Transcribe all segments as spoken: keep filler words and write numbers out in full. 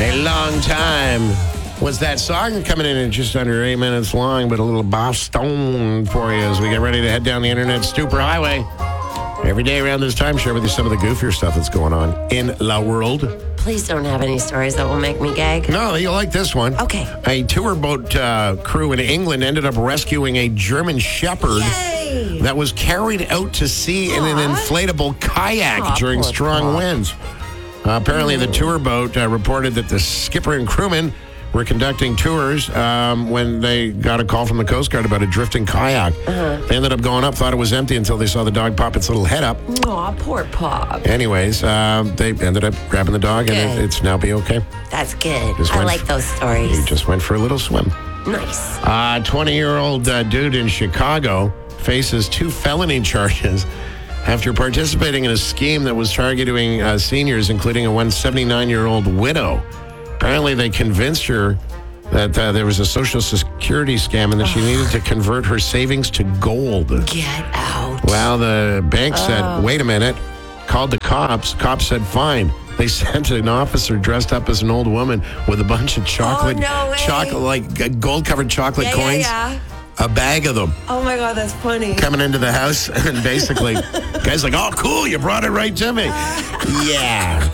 A long time was that song coming in at just under eight minutes long, but a little Boston for you as we get ready to head down the internet super highway. Every day around this time, share with you some of the goofier stuff that's going on in la world. Please don't have any stories that will make me gag. No, you'll like this one. Okay. A tour boat uh, crew in England ended up rescuing a German shepherd Yay! that was carried out to sea Aww. in an inflatable kayak Aww, during poor strong Paul. winds. Uh, apparently, the tour boat uh, reported that the skipper and crewmen were conducting tours um, when they got a call from the Coast Guard about a drifting kayak. Uh-huh. They ended up going up, thought it was empty until they saw the dog pop its little head up. Aw, poor Pop. Anyways, um, they ended up grabbing the dog, and it, Good. it's now be okay. That's good. Just I went like f- those He stories. just went for a little swim. Nice. A twenty-year-old uh, dude in Chicago faces two felony charges after participating in a scheme that was targeting uh, seniors, including a one seventy-nine-year-old widow. Apparently, they convinced her that uh, there was a Social Security scam and that she needed to convert her savings to gold. Get out. Well, the bank said, wait a minute, called the cops. Cops said, fine. They sent an officer dressed up as an old woman with a bunch of chocolate, Oh, no way. chocolate like gold-covered chocolate Yeah, coins. yeah, yeah. A bag of them Oh my God, that's funny. coming into the house, and basically, guy's like, "Oh, cool, you brought it right to me." Yeah.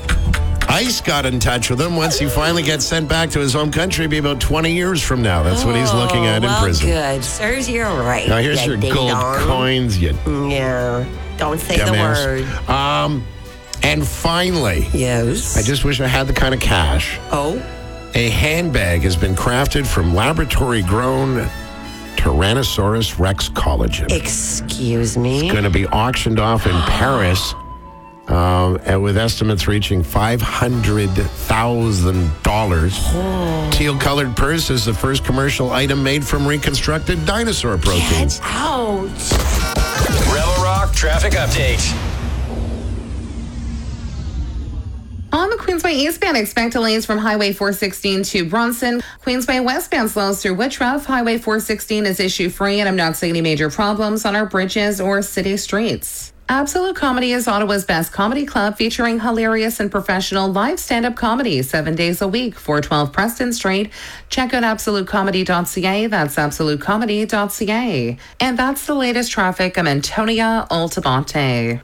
ICE got in touch with him. Once he finally gets sent back to his home country, it'll be about twenty years from now. That's what he's looking at Oh, well, in prison. Good. Sirs, you're right. Now here's you your gold ding-dong. coins, you Yeah. Don't say dumbass. the word. Um, and finally, Yes. I just wish I had the kind of cash. Oh. A handbag has been crafted from laboratory-grown Tyrannosaurus Rex collagen. Excuse me. Going to be auctioned off in Paris, uh, and with estimates reaching five hundred thousand dollars. Teal-colored purse is the first commercial item made from reconstructed dinosaur proteins. Get out. Rebel Rock Traffic Update. On the Queensway eastbound, expect delays from Highway four sixteen to Bronson. Queensway westbound slows through Woodruff. Highway four sixteen is issue-free, and I'm not seeing any major problems on our bridges or city streets. Absolute Comedy is Ottawa's best comedy club, featuring hilarious and professional live stand-up comedy seven days a week, four twelve Preston Street. Check out absolute comedy dot c a. That's absolute comedy dot c a. And that's the latest traffic. I'm Antonia Altabate.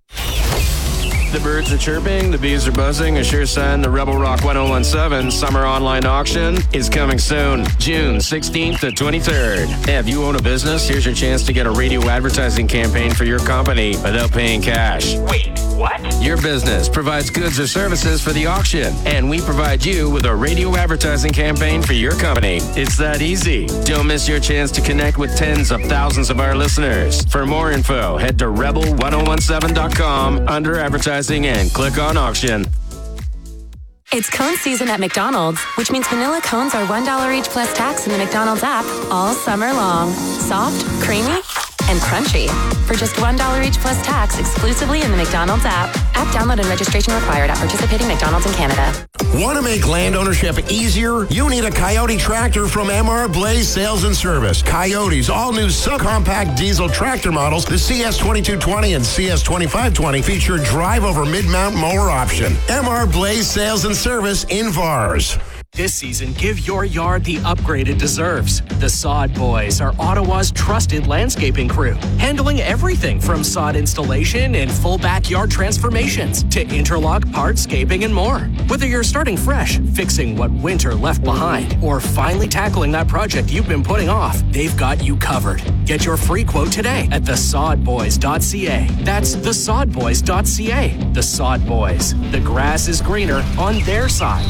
The birds are chirping, the bees are buzzing, a sure sign the Rebel Rock one oh one seven Summer Online Auction is coming soon, June sixteenth to twenty-third. If you own a business, here's your chance to get a radio advertising campaign for your company without paying cash. Wait, what? Your business provides goods or services for the auction, and we provide you with a radio advertising campaign for your company. It's that easy. Don't miss your chance to connect with tens of thousands of our listeners. For more info, head to rebel ten seventeen dot com under advertising and click on auction. It's cone season at McDonald's, which means vanilla cones are one dollar each plus tax in the McDonald's app all summer long. Soft, creamy, and crunchy. For just one dollar each plus tax exclusively in the McDonald's app. App download and registration required at participating McDonald's in Canada. Want to make land ownership easier? You need a Coyote tractor from M R Blaze Sales and Service. Coyote's all-new subcompact diesel tractor models, the C S twenty-two twenty and C S twenty-five twenty, feature drive-over mid-mount mower option. M R Blaze Sales and Service in Vars. This season, give your yard the upgrade it deserves. The Sod Boys are Ottawa's trusted landscaping crew, handling everything from sod installation and full backyard transformations to interlock, hardscaping, and more. Whether you're starting fresh, fixing what winter left behind, or finally tackling that project you've been putting off, they've got you covered. Get your free quote today at the sod boys dot c a. That's the sod boys dot c a. The Sod Boys. The grass is greener on their side.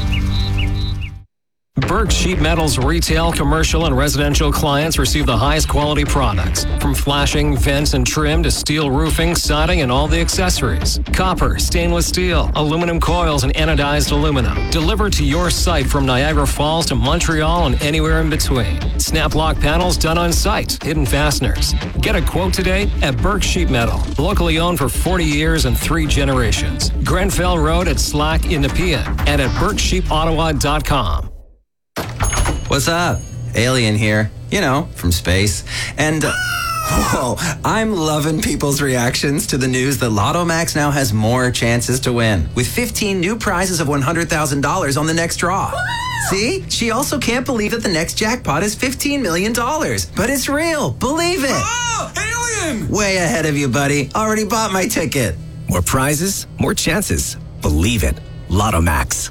Burke Sheet Metal's retail, commercial, and residential clients receive the highest quality products, from flashing, vents, and trim to steel roofing, siding, and all the accessories. Copper, stainless steel, aluminum coils, and anodized aluminum. Delivered to your site from Niagara Falls to Montreal and anywhere in between. Snap lock panels done on site. Hidden fasteners. Get a quote today at Burke Sheet Metal. Locally owned for forty years and three generations. Grenfell Road at Slack in Nepean and at burke sheep ottawa dot com. What's up? Alien here. You know, from space. And, uh, Whoa, I'm loving people's reactions to the news that Lotto Max now has more chances to win, with fifteen new prizes of one hundred thousand dollars on the next draw. See? She also can't believe that the next jackpot is fifteen million dollars. But it's real. Believe it. Oh, alien! Way ahead of you, buddy. Already bought my ticket. More prizes, more chances. Believe it. Lotto Max.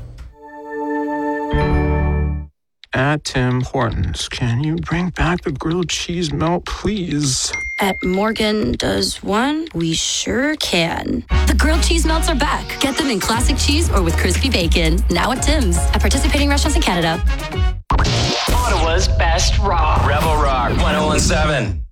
At Tim Hortons, can you bring back the grilled cheese melt, please? At Morgan Does One, we sure can. The grilled cheese melts are back. Get them in classic cheese or with crispy bacon. Now at Tim's. At participating restaurants in Canada. Ottawa's best rock. Rebel Rock one oh one seven.